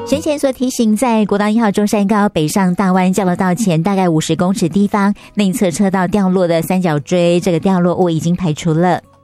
先前所提醒，在国道1号中山高北上大湾交流道前大概50公尺地方，内侧车道掉落的三角锥这个掉落物已经排除了。